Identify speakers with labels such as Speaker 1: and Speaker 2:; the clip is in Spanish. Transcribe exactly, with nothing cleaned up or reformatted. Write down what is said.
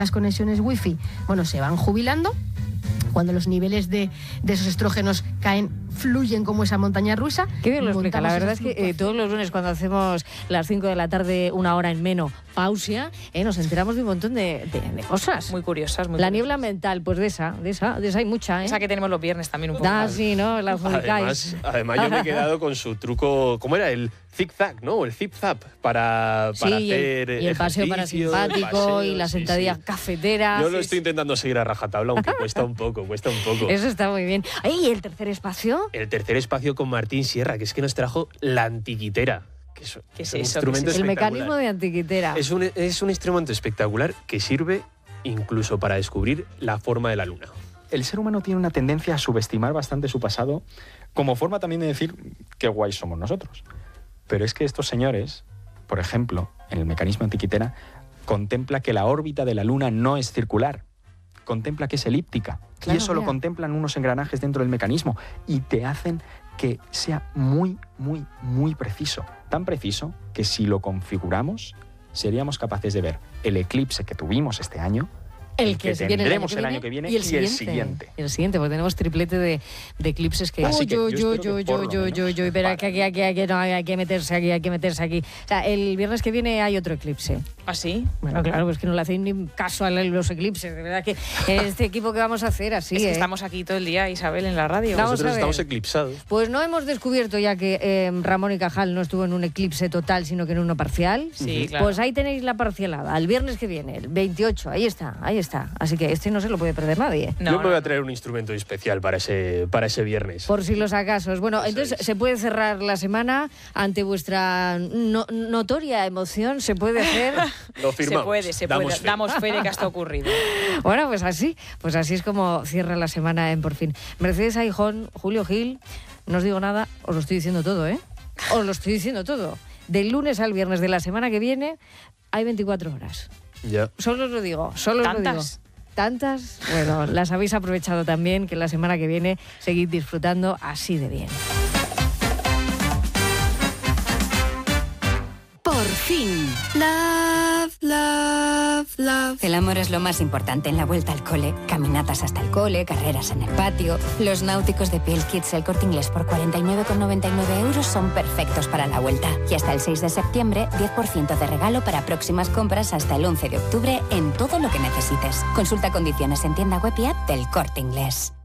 Speaker 1: las conexiones wifi, bueno, se van jubilando. Cuando los niveles de, de esos estrógenos caen, fluyen como esa montaña rusa.
Speaker 2: Qué bien lo explica. La verdad es que eh, todos los lunes cuando hacemos las cinco de la tarde, una hora en menos, pausia, eh, nos enteramos de un montón de, de, de cosas.
Speaker 3: Muy curiosas, muy
Speaker 2: La
Speaker 3: curiosas.
Speaker 2: niebla mental, pues de esa, de esa, de esa hay mucha, ¿eh?
Speaker 3: Esa que tenemos los viernes también un poco.
Speaker 2: Ah, sí, ¿no? La
Speaker 4: además, además yo me he quedado con su truco, ¿cómo era? El zig-zag, ¿no? O el zip-zap para, para
Speaker 2: sí,
Speaker 4: hacer
Speaker 2: y el, y el paseo parasimpático paseo, y la sentadilla sí, sí. cafetera.
Speaker 4: Yo lo
Speaker 2: sí,
Speaker 4: estoy
Speaker 2: sí.
Speaker 4: intentando seguir a rajatabla, aunque cuesta un poco, cuesta un poco.
Speaker 2: Eso está muy bien. ¿Y el tercer espacio?
Speaker 4: El tercer espacio con Martín Sierra, que es que nos trajo la antiquitera. Que es,
Speaker 3: ¿Qué es
Speaker 4: un
Speaker 3: eso?
Speaker 4: instrumento
Speaker 3: ¿Qué es
Speaker 2: el mecanismo de antiquitera.
Speaker 4: Es un, es un instrumento espectacular que sirve incluso para descubrir la forma de la luna.
Speaker 5: El ser humano tiene una tendencia a subestimar bastante su pasado, como forma también de decir qué guay somos nosotros. Pero es que estos señores, por ejemplo, en el mecanismo antiquitera, contempla que la órbita de la Luna no es circular, contempla que es elíptica. Claro, y eso mira. Lo contemplan unos engranajes dentro del mecanismo y te hacen que sea muy, muy, muy preciso. Tan preciso que si lo configuramos, seríamos capaces de ver el eclipse que tuvimos este año,
Speaker 2: el que,
Speaker 5: que tendremos el año que viene, el año que viene y, el, y siguiente, el siguiente.
Speaker 2: El siguiente, porque tenemos triplete de, de eclipses que...
Speaker 5: Así que
Speaker 2: yo,
Speaker 5: yo,
Speaker 2: yo,
Speaker 5: yo,
Speaker 2: yo, yo, yo, yo, pero aquí, aquí, aquí, aquí, no, hay que meterse aquí, hay que meterse aquí. O sea, el viernes que viene hay otro eclipse.
Speaker 3: ¿Ah, sí?
Speaker 2: Bueno, claro, pues que no le hacéis ni caso a los eclipses. De verdad que este equipo que vamos a hacer así,
Speaker 3: es que
Speaker 2: ¿eh?
Speaker 3: Estamos aquí todo el día, Isabel, en la radio.
Speaker 2: Vamos
Speaker 4: Nosotros estamos eclipsados.
Speaker 2: Pues no hemos descubierto ya que eh, Ramón y Cajal no estuvo en un eclipse total, sino que en uno parcial.
Speaker 3: Sí, claro.
Speaker 2: Pues ahí tenéis la parcialada, el viernes que viene, el veintiocho, ahí está, ahí está. Así que este no se lo puede perder nadie.
Speaker 4: No, Yo me voy a traer un instrumento especial para ese, para ese viernes.
Speaker 2: Por si los acasos. Bueno, Eso entonces es. Se puede cerrar la semana ante vuestra no, notoria emoción, se puede hacer...
Speaker 4: Lo firmamos.
Speaker 3: Se puede, se
Speaker 4: Damos
Speaker 3: puede.
Speaker 4: Fe.
Speaker 3: Damos fe de que esto ha ocurrido.
Speaker 2: Bueno, pues así, pues así es como cierra la semana en Por Fin. Mercedes Aijón, Julio Gil, no os digo nada, os lo estoy diciendo todo, ¿eh? Os lo estoy diciendo todo. Del lunes al viernes de la semana que viene hay veinticuatro horas.
Speaker 4: Ya.
Speaker 2: Solo os lo digo, solo os lo digo.
Speaker 3: ¿Tantas?
Speaker 2: Tantas, bueno, las habéis aprovechado también, que la semana que viene seguid disfrutando así de bien.
Speaker 6: Por fin. Love, love, love. El amor es lo más importante en la vuelta al cole. Caminatas hasta el cole, carreras en el patio. Los náuticos de Piel Kids El Corte Inglés por cuarenta y nueve con noventa y nueve euros son perfectos para la vuelta. Y hasta el seis de septiembre, diez por ciento de regalo para próximas compras hasta el once de octubre en todo lo que necesites. Consulta condiciones en tienda web y app del Corte Inglés.